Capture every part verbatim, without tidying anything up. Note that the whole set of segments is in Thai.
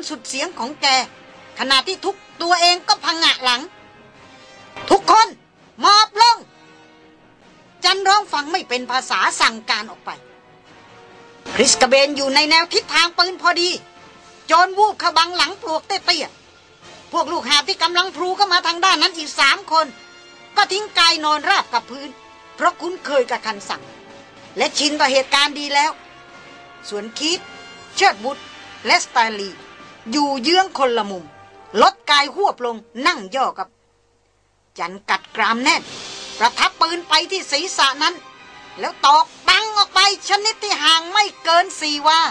สุดเสียงของแกขณะที่ทุกตัวเองก็พังงะหลังทุกคนมอบลงจันร้องฟังไม่เป็นภาษาสั่งการออกไปคริสกับเบนอยู่ในแนวทิศทางปืนพอดีโจรวูบขบังหลังปลวกเตี้ยๆพวกลูกหาบที่กำลังพลูเข้ามาทางด้านนั้นอีกสามคนก็ทิ้งกายนอนราบกับพื้นเพราะคุ้นเคยกับคันสั่งและชินต่อเหตุการณ์ดีแล้วส่วนคีธเชิดบุตรและสไตลีอยู่เยื้องคนละมุมลดกายหวบลงนั่งย่อกับจันกัดกรามแน่นประทับปืนไปที่ศีรษะนั้นแล้วตอกปังออกไปชนิดที่ห่างไม่เกินสี่วา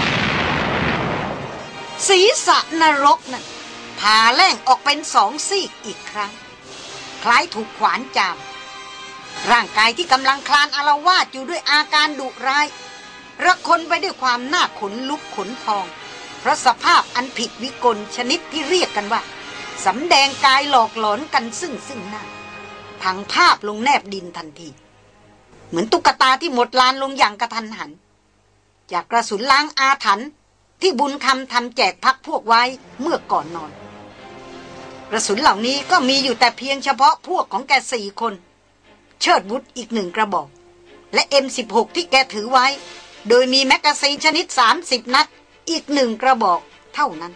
ศีรษะนรกนั้นผ่าแล่งออกเป็นสองซีกอีกครั้งคล้ายถูกขวานจามร่างกายที่กำลังคลานอาละวาดอยู่ด้วยอาการดุร้ายระคนไปด้วยความน่าขนลุกขนพองเพราะสภาพอันผิดวิกลชนิดที่เรียกกันว่าสำแดงกายหลอกหลอนกันซึ่งซึ่งหน้าพังภาพลงแนบดินทันทีเหมือนตุ๊กตาที่หมดลานลงอย่างกระทันหันจากกระสุนล้างอาถรรพ์ที่บุญคำทำแจกพักพวกไว้เมื่อก่อนนอนกระสุนเหล่านี้ก็มีอยู่แต่เพียงเฉพาะพวกของแกสี่คนเชิดวุฒอีกหนึ่งกระบอกและ เอ็ม สิบหก ที่แกถือไว้โดยมีแมกกาซีนชนิดสามสิบนัดอีกหนึ่งกระบอกเท่านั้น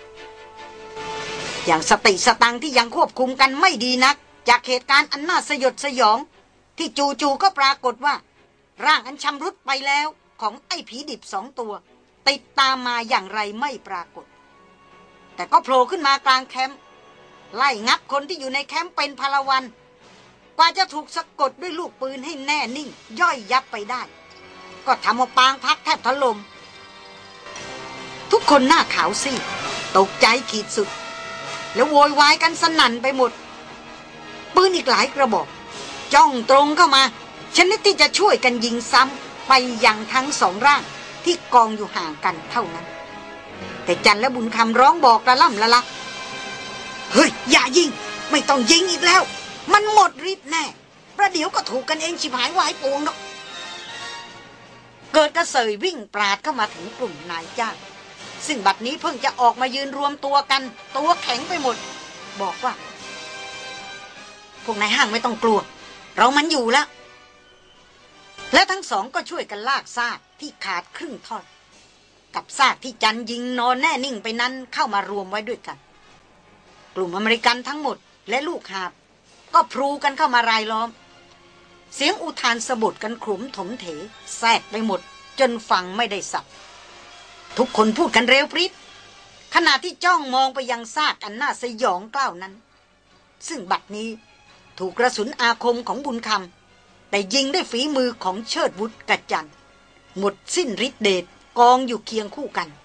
อย่างสติสตังที่ยังควบคุมกันไม่ดีนักจากเหตุการณ์อันน่าสยดสยองที่จู่ๆก็ปรากฏว่าร่างอันชำรุดไปแล้วของไอ้ผีดิบสองตัวติดตามมาอย่างไรไม่ปรากฏแต่ก็โผล่ขึ้นมากลางแคมป์ไล่งับคนที่อยู่ในแคมป์เป็นพลวันกว่าจะถูกสะกดด้วยลูกปืนให้แน่นิ่งย่อยยับไปได้ก็ทำเอาปางพักแทบถล่มทุกคนหน้าขาวซีดตกใจขีดสุดแล้วโวยวายกันสนั่นไปหมดปืนอีกหลายกระบอกจ้องตรงเข้ามาชนิดที่จะช่วยกันยิงซ้ำไปยังทั้งสองร่างที่กองอยู่ห่างกันเท่านั้นแต่จันและบุญคำร้องบอกละล่ำละลักเฮ้ยอย่ายิงไม่ต้องยิงอีกแล้วมันหมดฤทธิ์แน่ประเดี๋ยวก็ถูกกันเองชิบหายวายปวงเนาะเกิดกระเสยวิ่งปราดเข้ามาถึงกลุ่มนายจ้างซึ่งบัดนี้เพิ่งจะออกมายืนรวมตัวกันตัวแข็งไปหมดบอกว่าพวกนายห้างไม่ต้องกลัวเรามันอยู่แล้วและทั้งสองก็ช่วยกันลากซากที่ขาดครึ่งท่อนกับซากที่จันยิงนอนแน่นิ่งไปนั้นเข้ามารวมไว้ด้วยกันกลุ่มอเมริกันทั้งหมดและลูกหาบก็พลูกันเข้ามารายล้อมเสียงอุทานสะบดกันขลุ่มถมเถแซดไปหมดจนฟังไม่ได้สับทุกคนพูดกันเร็วปริ๊ดขณะที่จ้องมองไปยังซากอันน่าสยองกล้าวนั้นซึ่งบัดนี้ถูกกระสุนอาคมของบุญคำแต่ยิงด้วยฝีมือของเชิดวุฒกัจจันหมดสิ้นฤทธิ์เดชกองอยู่เคียงคู่กัน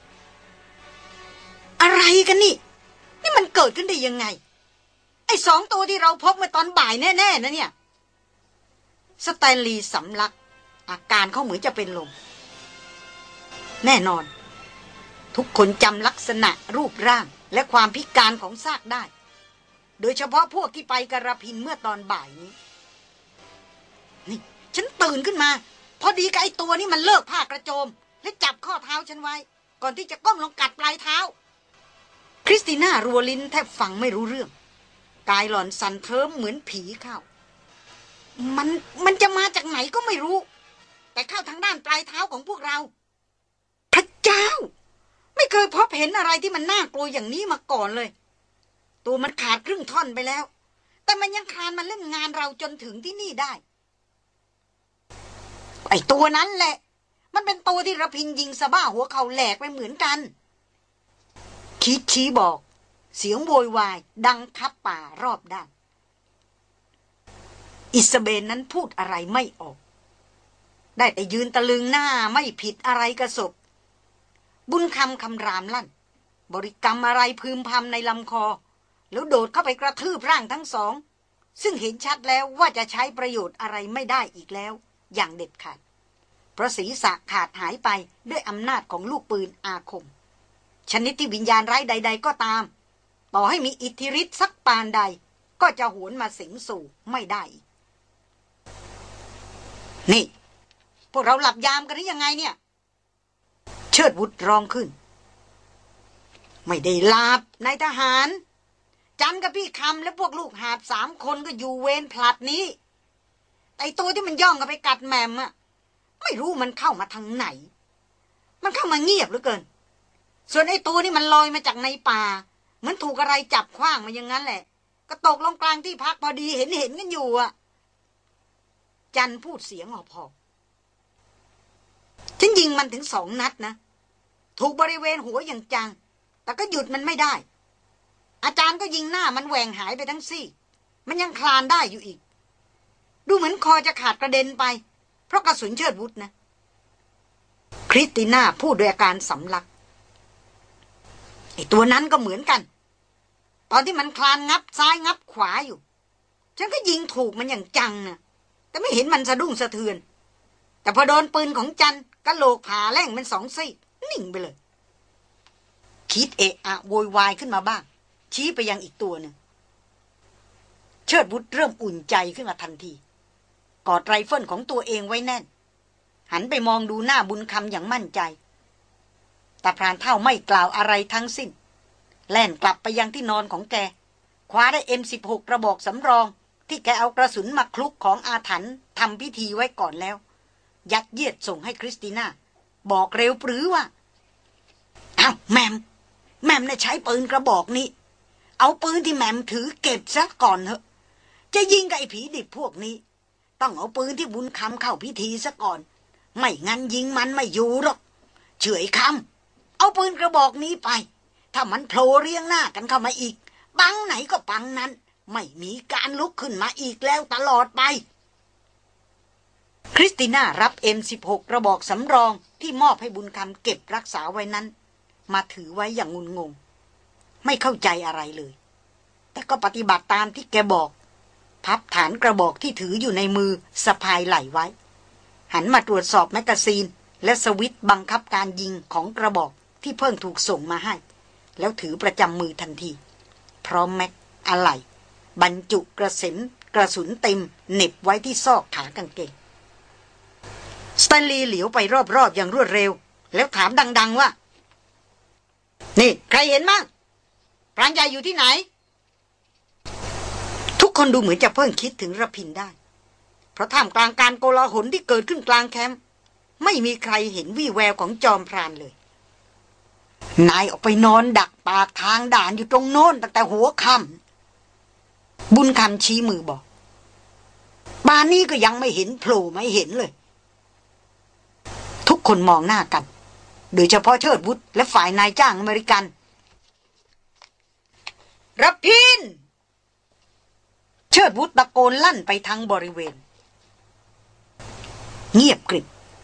อะไรกันนี่นี่มันเกิดขึ้นได้ยังไงไอ้สองตัวที่เราพบเมื่อตอนบ่ายแน่ๆนะเนี่ยสแตนลีย์สำลักอาการเขาเหมือนจะเป็นลมแน่นอนทุกคนจำลักษณะรูปร่างและความพิการของซากได้โดยเฉพาะพวกที่ไปกระพินเมื่อตอนบ่ายนี้นี่ฉันตื่นขึ้นมาพอดีกับไอ้ตัวนี้มันเลิกผ้ากระโจมและจับข้อเท้าฉันไว้ก่อนที่จะก้มลงกัดปลายเท้าคริสติน่ารัวลิ้นแทบฟังไม่รู้เรื่องกายหล่อนสั่นเทิมเหมือนผีเข้ามันมันจะมาจากไหนก็ไม่รู้แต่เข้าทางด้านปลายเท้าของพวกเราพระเจ้าไม่เคยพบเห็นอะไรที่มันน่ากลัวอย่างนี้มาก่อนเลยตัวมันขาดครึ่งท่อนไปแล้วแต่มันยังคลานมาเล่นงานเราจนถึงที่นี่ได้ไอ้ตัวนั้นแหละมันเป็นตัวที่ระพินยิงสะบ้าหัวเข่าแหลกไปเหมือนกันคิดชี้บอกเสียงโวยวายดังคับป่ารอบด้านอิซาเบนนั้นพูดอะไรไม่ออกได้แต่ยืนตะลึงหน้าไม่ผิดอะไรกระสบบุญคำคำรามลั่นบริกรรมอะไรพึมพำในลำคอแล้วโดดเข้าไปกระทืบร่างทั้งสองซึ่งเห็นชัดแล้วว่าจะใช้ประโยชน์อะไรไม่ได้อีกแล้วอย่างเด็ดขาดเพราะศีรษะขาดหายไปด้วยอำนาจของลูกปืนอาคมชนิดที่วิญญาณร้ายใดๆก็ตามต่อให้มีอิทธิฤทธิ์สักปานใดก็จะหวนมาสิงสู่ไม่ได้นี่พวกเราหลับยามกันหรือยังไงเนี่ยเชิดวุฒร้องขึ้นไม่ได้หลับนายทหารจันกับพี่คำและพวกลูกหาบสามคนก็อยู่เวรผลัดนี้ไอตัวที่มันย่องกันไปกัดแมมอะไม่รู้มันเข้ามาทางไหนมันเข้ามาเงียบเหลือเกินส่วนไอตัวนี่มันลอยมาจากในป่าเหมือนถูกอะไรจับขว้างมาอย่างนั้นแหละก็ตกลงกลางที่พักพอดีเห็นเห็นกันอยู่อะจันพูดเสียงออกพอฉันยิงมันถึงสองนัดนะถูกบริเวณหัวอย่างจังแต่ก็หยุดมันไม่ได้อาจารย์ก็ยิงหน้ามันแหว่งหายไปทั้งซี่มันยังคลานได้อยู่อีกดูเหมือนคอจะขาดกระเด็นไปเพราะกระสุนเชิดวุธนะคริสติน่าพูดด้วยอาการสำลักไอ้ตัวนั้นก็เหมือนกันตอนที่มันคลานงับซ้ายงับขวาอยู่ฉันก็ยิงถูกมันอย่างจังนะแต่ไม่เห็นมันสะดุ้งสะเทือนแต่พอโดนปืนของจันกะโหลกผ่าแล่งเป็นสองซี่นิ่งไปเลยคิดเอะอะโวยวายขึ้นมาบ้างชี้ไปยังอีกตัวหนึ่งเชิดวุฒเริ่มอุ่นใจขึ้นมาทันทีกอดไรเฟิลของตัวเองไว้แน่นหันไปมองดูหน้าบุญคำอย่างมั่นใจแต่พรานเฒ่าไม่กล่าวอะไรทั้งสิ้นแล่นกลับไปยังที่นอนของแกคว้าได้ เอ็ม สิบหก กระบอกสำรองที่แกเอากระสุนมาคลุกของอาถรรพ์ทำพิธีไว้ก่อนแล้วยัดเยียดส่งให้คริสติน่าบอกเร็วปรือว่าอ้าวแมมแมมน่ะใช้ปืนกระบอกนี้เอาปืนที่แมมถือเก็บซะก่อนเถอะจะยิงกับไอ้ผีดิบพวกนี้ต้องเอาปืนที่บุญคำเข้าพิธีซะก่อนไม่งั้นยิงมันไม่อยู่หรอกเฉยคำเอาปืนกระบอกนี้ไปถ้ามันโผล่เรียงหน้ากันเข้ามาอีกปังไหนก็ปังนั้นไม่มีการลุกขึ้นมาอีกแล้วตลอดไปคริสติน่ารับ เอ็ม สิบหก กระบอกสำรองที่มอบให้บุญคำเก็บรักษาไว้นั้นมาถือไว้อย่างงุนงงไม่เข้าใจอะไรเลยแต่ก็ปฏิบัติตามที่แกบอกพับฐานกระบอกที่ถืออยู่ในมือสะพายไหล่ไว้หันมาตรวจสอบแมกกาซีนและสวิตช์บังคับการยิงของกระบอกที่เพิ่งถูกส่งมาให้แล้วถือประจำมือทันทีพร้อมแม็กอะไหล่บรรจุกระสุนกระสุนเต็มเหน็บไว้ที่ซอกขากางเกงสแตนลีย์เหลียวไปรอบๆอย่างรวดเร็วแล้วถามดังๆว่านี่ใครเห็นมั้งพรานใหญ่อยู่ที่ไหนทุกคนดูเหมือนจะเพิ่งคิดถึงระพินได้เพราะท่ามกลางการโกลาหลที่เกิดขึ้นกลางแคมป์ไม่มีใครเห็นวี่แววของจอมพรานเลยนายออกไปนอนดักปากทางด่านอยู่ตรงโน้นตั้งแต่หัวค่ำบุญคำชี้มือบอกบ้านนี้ก็ยังไม่เห็นโผล่ไม่เห็นเลยทุกคนมองหน้ากันโดยเฉพาะเชิดวุฒิและฝ่ายนายจ้างอเมริกันระพินเชิดวุฒิตะโกนลั่นไปทั้งบริเวณเงียบกริบ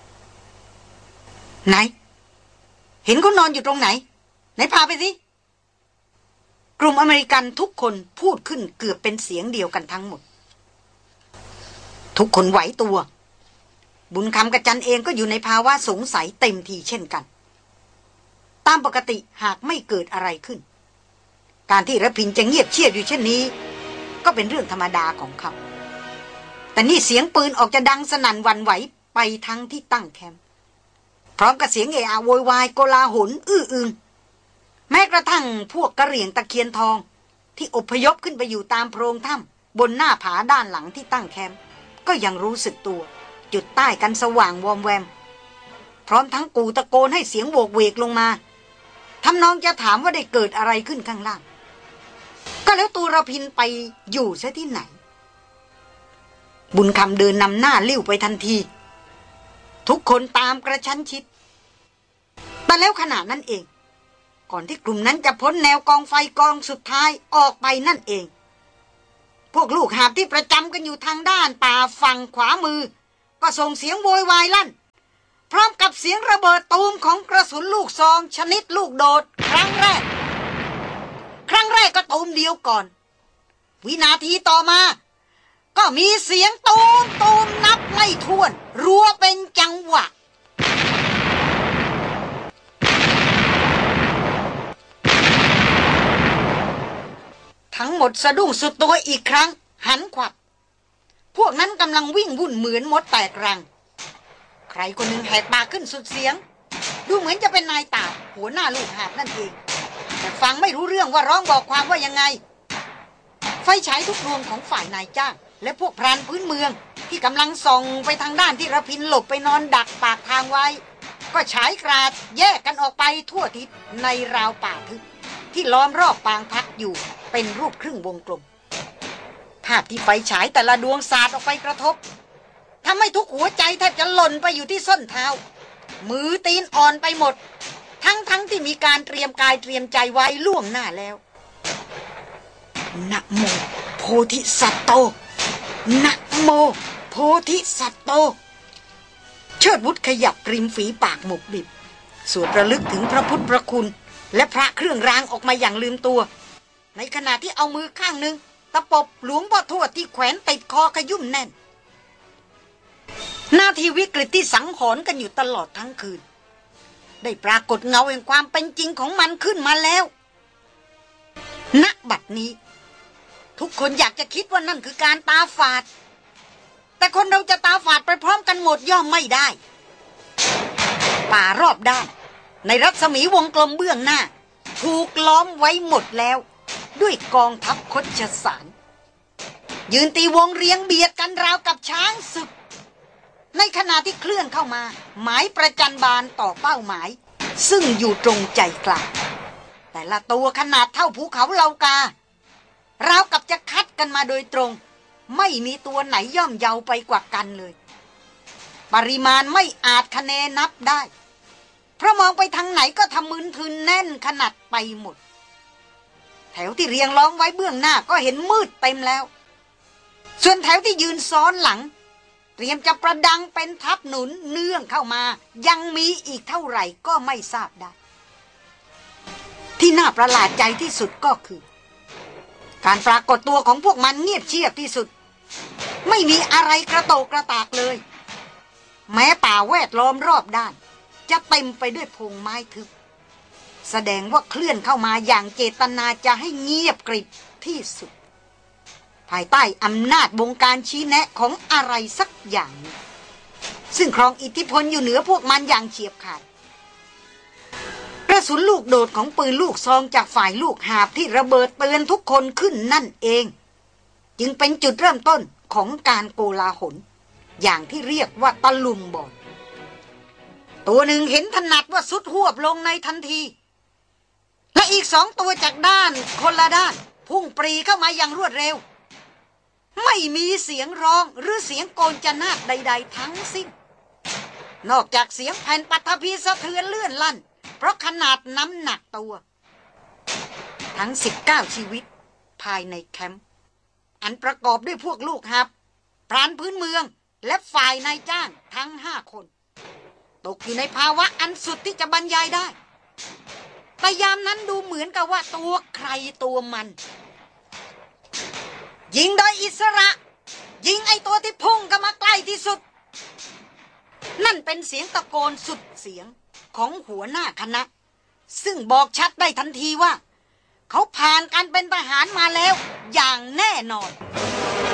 ไหนเห็นเขานอนอยู่ตรงไหนไหนพาไปสิกลุ่มอเมริกันทุกคนพูดขึ้นเกือบเป็นเสียงเดียวกันทั้งหมดทุกคนไหวตัวบุญคำกับจันเองก็อยู่ในภาวะสงสัยเต็มทีเช่นกันตามปกติหากไม่เกิดอะไรขึ้นการที่ระพินจะเงียบเชียบอยู่เช่นนี้ก็เป็นเรื่องธรรมดาของเขาแต่นี่เสียงปืนออกจะดังสนั่นหวั่นไหวไปทั้งที่ตั้งแคมป์พร้อมกับเสียงเอะอะโวยวายโกลาหลอื้ออึงแม้กระทั่งพวกกระเหรี่ยงตะเคียนทองที่อพยพขึ้นไปอยู่ตามโพรงถ้ำบนหน้าผาด้านหลังที่ตั้งแคมป์ก็ยังรู้สึกตัวจุดใต้กันสว่างวอมแวมพร้อมทั้งกูตะโกนให้เสียงโวกเวกลงมาทำนองจะถามว่าได้เกิดอะไรขึ้นข้างล่างก็แล้วตัวระพินไปอยู่ซะที่ไหนบุญคำเดินนำหน้าลิ้วไปทันทีทุกคนตามกระชั้นชิดแต่แล้วขณะนั้นเองก่อนที่กลุ่มนั้นจะพ้นแนวกองไฟกองสุดท้ายออกไปนั่นเองพวกลูกหาบที่ประจำกันอยู่ทางด้านป่าฝั่งขวามือก็ส่งเสียงโวยวายลั่นพร้อมกับเสียงระเบิดตูมของกระสุนลูกซองชนิดลูกโดดครั้งแรกครั้งแรกก็ตูมเดียวก่อนวินาทีต่อมาก็มีเสียงตูมตูมนับไม่ถ้วนรัวเป็นจังหวะทั้งหมดสะดุ้งสุดตัวอีกครั้งหันขวับพวกนั้นกำลังวิ่งวุ่นเหมือนมดแตกรังใครคนหนึ่งแหกปากขึ้นสุดเสียงดูเหมือนจะเป็นนายตาหัวหน้าลูกหาบนั่นเองแต่ฟังไม่รู้เรื่องว่าร้องบอกความว่ายังไงไฟฉายทุกดวงของฝ่ายนายจ้างและพวกพรานพื้นเมืองที่กำลังส่องไปทางด้านที่ระพินหลบไปนอนดักปากทางไว้ก็ฉายกราดแยกกันออกไปทั่วทิศในราวป่าทึบที่ล้อมรอบปางพักอยู่เป็นรูปครึ่งวงกลมภาพที่ไฟฉายแต่ละดวงสาดออกไปกระทบทำให้ทุกหัวใจแทบจะหล่นไปอยู่ที่ส้นเท้ามือตีนอ่อนไปหมดทั้งๆ ท, ที่มีการเตรียมกายเตรียมใจไว้ล่วงหน้าแล้วนะโมโพธิสัตโตนะโมโพธิสัตโตเชิดวุฒขยับริมฝีปากหมุกบิบสวดระลึกถึงพระพุทธพระคุณและพระเครื่องรางออกมาอย่างลืมตัวในขณะที่เอามือข้างหนึ่งตะปบหลวงพ่อทวดที่แขวนติดคอขยุ่มแน่นหน้าที่วิกฤตที่สังหรณ์กันอยู่ตลอดทั้งคืนได้ปรากฏเงาแห่งความเป็นจริงของมันขึ้นมาแล้วณบัดนี้ทุกคนอยากจะคิดว่านั่นคือการตาฝาดแต่คนเราจะตาฝาดไปพร้อมกันหมดย่อมไม่ได้ป่ารอบด้านในรัศมีวงกลมเบื้องหน้าถูกล้อมไว้หมดแล้วด้วยกองทัพคชสารยืนตีวงเรียงเบียดกันราวกับช้างศึกในขณะที่เคลื่อนเข้ามาหมายประจันบานต่อเป้าหมายซึ่งอยู่ตรงใจกลางแต่ละตัวขนาดเท่าภูเขาเหล่าการาวกับจะคัดกันมาโดยตรงไม่มีตัวไหนย่อมเยาไปกว่ากันเลยปริมาณไม่อาจคะเนนับได้เพราะมองไปทางไหนก็ทำมึนทึนแน่นขนาดไปหมดแถวที่เรียงล้อมไว้เบื้องหน้าก็เห็นมืดเต็มแล้วส่วนแถวที่ยืนซ้อนหลังเตรียมจะประดังเป็นทัพหนุนเนื่องเข้ามายังมีอีกเท่าไหร่ก็ไม่ทราบได้ที่น่าประหลาดใจที่สุดก็คือการปรากฏตัวของพวกมันเงียบเชียบที่สุดไม่มีอะไรกระโตกกระตากเลยแม้ป่าแวดล้อมรอบด้านจะเต็มไปด้วยพงไม้ทึบแสดงว่าเคลื่อนเข้ามาอย่างเจตนาจะให้เงียบกริบที่สุดภายใต้อำนาจบงการชี้แนะของอะไรสักอย่างซึ่งครองอิทธิพลอยู่เหนือพวกมันอย่างเฉียบขาดกระสุนลูกโดดของปืนลูกซองจากฝ่ายลูกหาบที่ระเบิดเตือนทุกคนขึ้นนั่นเองจึงเป็นจุดเริ่มต้นของการโกลาหลอย่างที่เรียกว่าตะลุมบอลตัวหนึ่งเห็นถนัดว่าสุดหวบลงในทันทีและอีกสองตัวจากด้านคนละด้านพุ่งปรีเข้ามาอย่างรวดเร็วไม่มีเสียงร้องหรือเสียงโกนจนาดใดๆทั้งสิ้นนอกจากเสียงแผ่นปฐพีสะเทือนเลื่อนลั่นเพราะขนาดน้ำหนักตัวทั้งสิบเก้าชีวิตภายในแคมป์อันประกอบด้วยพวกลูกหับพรานพื้นเมืองและฝ่ายนายจ้างทั้งห้าคนตกอยู่ในภาวะอันสุดที่จะบรรยายได้แต่ยามนั้นดูเหมือนกับว่าตัวใครตัวมันยิงโดยอิสระยิงไอตัวที่พุ่งเข้ามาใกล้ที่สุดนั่นเป็นเสียงตะโกนสุดเสียงของหัวหน้าคณะซึ่งบอกชัดได้ทันทีว่าเขาผ่านการเป็นทหารมาแล้วอย่างแน่นอน